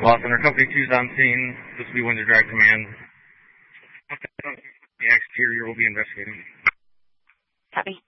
Boston. Our company 2's on scene. This will be Windsor Drive Command. The exterior will be investigating. Copy.